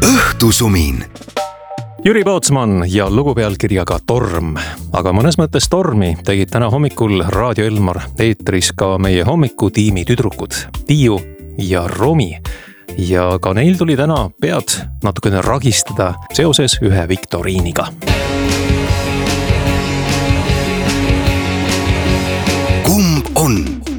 õhtusumin. Jüri Pootsman ja lugupealkirjaga Torm. Aga mõnes mõttes tormi tegid täna hommikul Raadio Elmar eetris ka meie hommikutiimi tüdrukud Tiiu ja Romi. Ja ka neil tuli täna pead natukene ragistada seoses ühe viktoriiniga. Kumb on?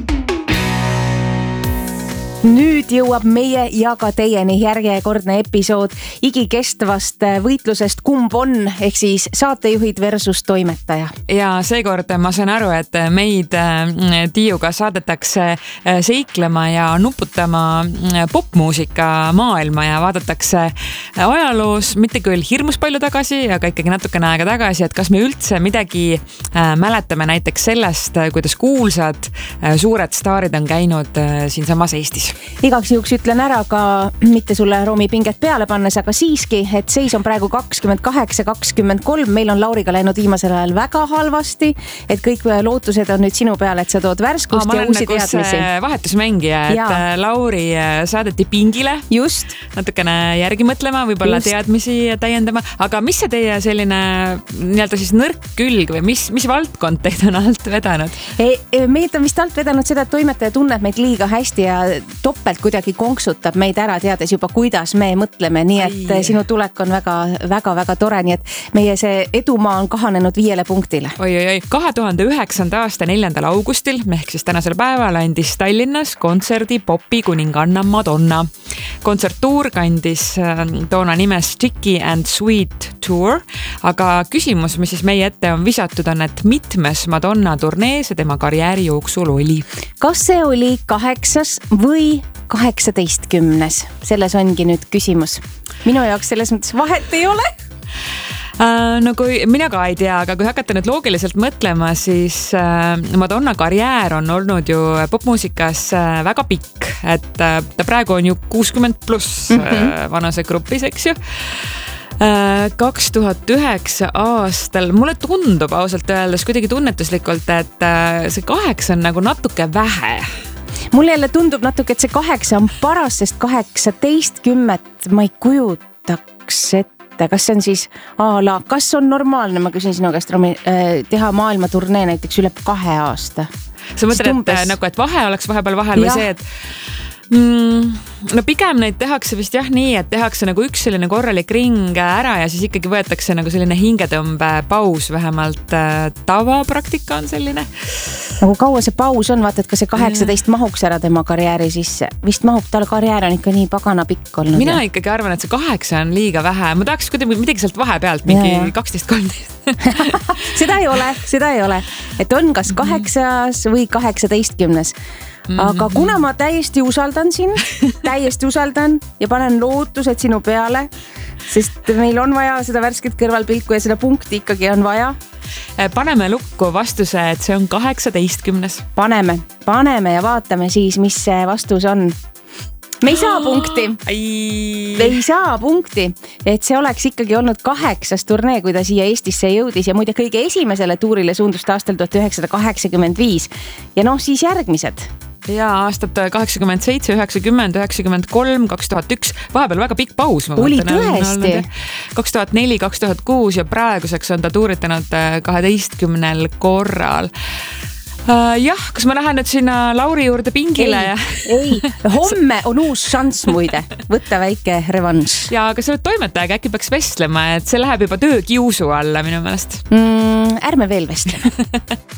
Nüüd jõuab meie ja ka teieni järjekordne episood igikestvast võitlusest Kumb on, ehk siis saatejuhid versus toimetaja. Ja seekord ma saan aru, et meid Tiiuga saadetakse seiklema ja nuputama popmuusika maailma ja vaadatakse ajaloos mitte küll hirmus palju tagasi, aga ikkagi natukene aega tagasi, et kas me üldse midagi mäletame näiteks sellest, kuidas kuulsad suured staarid on käinud siinsamas Eestis. Igaks juhuks ütlen ära ka, mitte sulle Romi pinget peale pannes, aga siiski, et seis on praegu 28-23. Meil on Lauriga läinud viimasel ajal väga halvasti, et kõik lootused on nüüd sinu peale, et sa tood värskust ja uusi teadmisi. Ma olen nagu vahetusmängija, et Lauri saadeti pingile. Just. Natukene järgi mõtlema, võib-olla teadmisi täiendama. Aga mis see teie selline nii-öelda siis nõrk külg või mis valdkond teid on alt vedanud? Meid on vist alt vedanud seda, et toimetaja tunneb meid liiga hästi ja toppelt kuidagi konksutab meid ära, teades juba, kuidas me mõtleme, nii et sinu tulek on väga tore, nii et meie see edumaa on kahanenud 5 punktile. 2009. aasta 4. augustil, ehk siis tänasel päeval andis Tallinnas kontserdi popi kuninganna Madonna. Kontserttuur kandis toona nimes Sticky and Sweet Tour, aga küsimus, mis siis meie ette on visatud, on, et mitmes Madonna turnee see tema karjääri jooksul oli? Kas see oli 8. või 18. Selles ongi nüüd küsimus. Minu jaoks selles mõttes vahet ei ole. No kui mina ka ei tea, aga kui hakata nüüd loogiliselt mõtlema, siis Madonna karjäär on olnud ju popmuusikas väga pikk, et ta praegu on ju 60+ vanusegrupis, eks ju. 2009 aastal, mulle tundub ausalt öeldes kuidagi tunnetuslikult, et see 8 on nagu natuke vähe. Mulle jälle tundub natuke, et see 8 on paras, sest 18 ma ei kujutaks ette. Kas see on siis kas on normaalne, ma küsin sinu käest, Romi, teha maailmaturnee näiteks üle 2 aasta? Sa mõtled, et vahe oleks vahepeal vahel või see, et no pigem neid tehakse vist nii, et tehakse nagu üks selline korralik ring ära ja siis ikkagi võetakse nagu selline hingetõmbe paus, vähemalt tavapraktika on selline. Nagu kaua see paus on, vaata, et ka see 18 mahuks ära tema karjääri sisse. Vist mahub, tal karjäär on ikka nii pagana pikk olnud. Mina ikkagi arvan, et see 8 on liiga vähe. Ma tahaks midagi sealt vahepealt, mingi 12-13. Seda ei ole. Et on kas 8 või 18. Aga kuna ma täiesti usaldan ja panen lootused sinu peale, sest meil on vaja seda värsket kõrvalpilku ja seda punkti ikkagi on vaja. Paneme lukku vastuse, et see on 18. Paneme ja vaatame siis, mis see vastus on. Me ei saa punkti, et see oleks ikkagi olnud 8. turnee, kui ta siia Eestisse jõudis ja muide kõige esimesele tuurile suundust aastal 1985 ja siis järgmised. Ja aastad 87, 90, 93, 2001, vahepeal väga pikk paus. Oli tõesti. 2004, 2006 ja praeguseks on ta tuuritanud 12 korral. Jah, kas ma lähen nüüd sinna Lauri juurde pingile? Ei, homme on uus šanss muide, võtta väike revanš. Ja aga selle toimetajaga äkki peaks vestlema, et see läheb juba töökiusu alla minu meelest. Ärme veel vestleme.